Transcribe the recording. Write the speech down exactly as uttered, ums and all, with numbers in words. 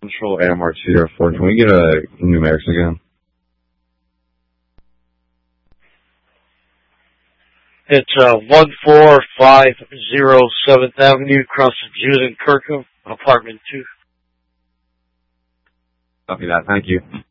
Control A M R two zero four. Can we get a numerics again? It's uh, one four five zero seventh Avenue, across from Juden Kirkham, apartment two. Copy that. Thank you.